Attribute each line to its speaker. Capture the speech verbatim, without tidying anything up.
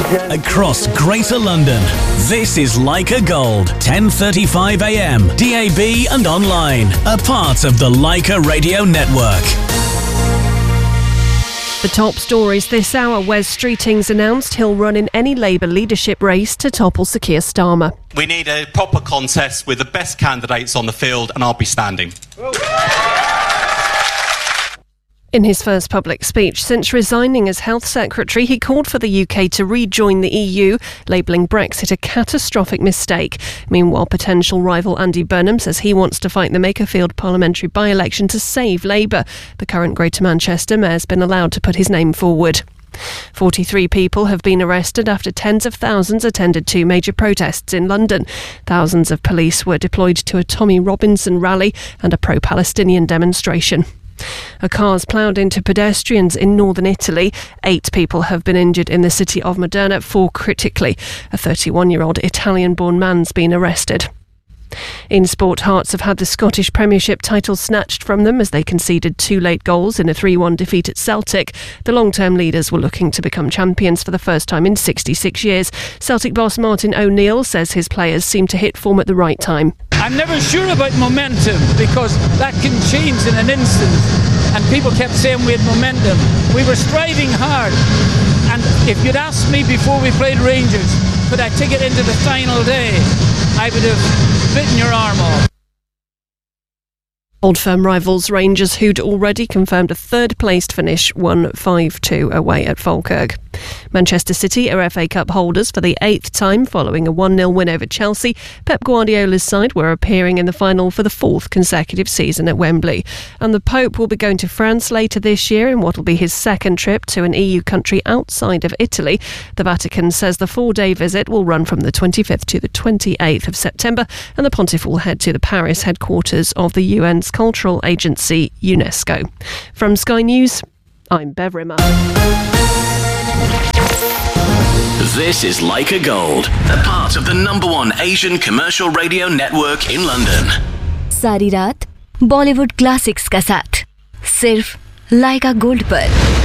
Speaker 1: across Greater London. This is Leica Gold, ten thirty-five a m, D A B and online, a part of the Leica Radio Network.
Speaker 2: The top stories this hour. Wes Streeting's announced he'll run in any Labour leadership race to topple Sir Keir Starmer.
Speaker 3: We need a proper contest with the best candidates on the field, and I'll be standing.
Speaker 2: In his first public speech since resigning as Health Secretary, he called for the U K to rejoin the E U, labelling Brexit a catastrophic mistake. Meanwhile, potential rival Andy Burnham says he wants to fight the Makerfield parliamentary by-election to save Labour. The current Greater Manchester mayor's been allowed to put his name forward. forty-three people have been arrested after tens of thousands attended two major protests in London. Thousands of police were deployed to a Tommy Robinson rally and a pro-Palestinian demonstration. A car's ploughed into pedestrians in northern Italy. Eight people have been injured in the city of Modena, four critically. A thirty-one-year-old Italian-born man's been arrested. In sport, Hearts have had the Scottish Premiership title snatched from them as they conceded two late goals in a three one defeat at Celtic. The long-term leaders were looking to become champions for the first time in sixty-six years. Celtic boss Martin O'Neill says his players seem to hit form at the right time.
Speaker 4: I'm never sure about momentum because that can change in an instant, and people kept saying we had momentum. We were striving hard, and if you'd asked me before we played Rangers, could I take it into the final day, I would have bitten your arm off.
Speaker 2: Old Firm rivals Rangers, who'd already confirmed a third-placed finish, won five two away at Falkirk. Manchester City are F A Cup holders for the eighth time following a one nil win over Chelsea. Pep Guardiola's side were appearing in the final for the fourth consecutive season at Wembley. And the Pope will be going to France later this year in what will be his second trip to an E U country outside of Italy. The Vatican says the four-day visit will run from the twenty-fifth to the twenty-eighth of September, and the Pontiff will head to the Paris headquarters of the U N's cultural agency, UNESCO. From Sky News, I'm Bev Rimmer.
Speaker 1: This is Leica Gold, a part of the number one Asian commercial radio network in London.
Speaker 5: सारी रात Bollywood classics का साथ सिर्फ लाइका gold पर।